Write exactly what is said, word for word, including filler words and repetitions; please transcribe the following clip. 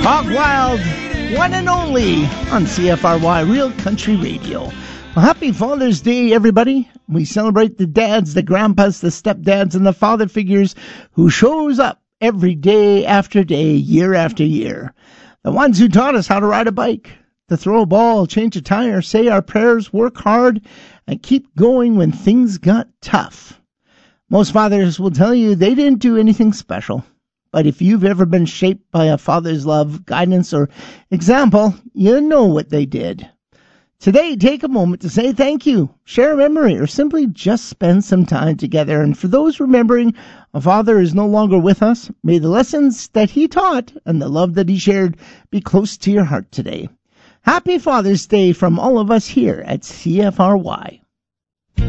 Hog Wild, one and only on C F R Y Real Country Radio. Well, happy Father's Day, everybody. We celebrate the dads, the grandpas, the stepdads, and the father figures who shows up every day after day, year after year. The ones who taught us how to ride a bike, to throw a ball, change a tire, say our prayers, work hard, and keep going when things got tough. Most fathers will tell you they didn't do anything special. But if you've ever been shaped by a father's love, guidance, or example, you know what they did. Today, take a moment to say thank you, share a memory, or simply just spend some time together. And for those remembering a father is no longer with us, may the lessons that he taught and the love that he shared be close to your heart today. Happy Father's Day from all of us here at C F R Y.